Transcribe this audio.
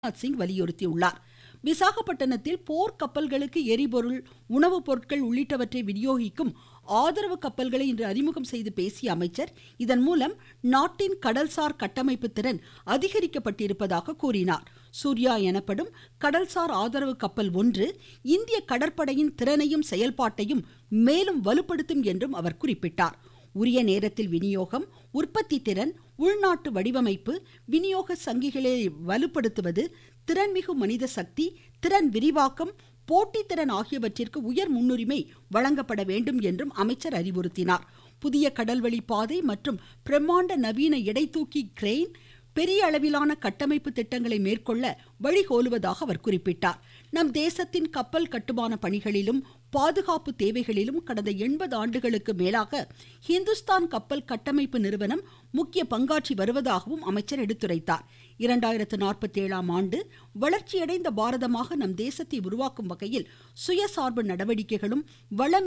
சிங் வலியுறுத்தியுள்ளார். விசாகப்பட்டினத்தில் போர் கப்பல்களுக்கு எரிபொருள், உணவுப் பொருட்கள் உள்ளிட்டவற்றை விநியோகிக்கும் ஆதரவு கப்பல்களை இன்று அறிமுகம் செய்து பேசிய அமைச்சர், இதன் மூலம் நாட்டின் கடல்சார் கட்டமைப்பு திறன் அதிகரிக்கப்பட்டிருப்பதாக கூறினார். சூர்யா எனப்படும் கடல்சார் ஆதரவு கப்பல் ஒன்று இந்திய கடற்படையின் திறனையும் செயல்பாட்டையும் மேலும் வலுப்படுத்தும் என்றும் அவர் குறிப்பிட்டார். உரிய நேரத்தில் விநியோகம், உற்பத்தி திறன், உள்நாட்டு வடிவமைப்பு, விநியோக சங்கிகளை வலுப்படுத்துவது, திறன்மிகு மனித சக்தி, திறன் விரிவாக்கம், போட்டித்திறன் ஆகியவற்றிற்கு உயர் முன்னுரிமை வழங்கப்பட வேண்டும் என்றும் அமைச்சர் அறிவுறுத்தினார். புதிய கடல்வழி பாதை மற்றும் பிரம்மாண்ட நவீன எடைதூக்கி கிரெயின் பெரிய அளவிலான கட்டமைப்பு திட்டங்களை மேற்கொள்ள வழிகோலுவதாக அவர் குறிப்பிட்டார். நம் தேசத்தின் கப்பல் கட்டுமான பணிகளிலும் பாதுகாப்பு தேவைகளிலும் கடந்த 80 ஆண்டுகளுக்கு மேலாக ஹிந்துஸ்தான் கப்பல் கட்டமைப்பு நிறுவனம் முக்கிய பங்காற்றி வருவதாகவும் அமைச்சர் எடுத்துரைத்தார். 2047ஆம் ஆண்டு வளர்ச்சியடைந்த பாரதமாக நம் தேசத்தை உருவாக்கும் வகையில் சுயசார்பு நடவடிக்கைகளும் வளம்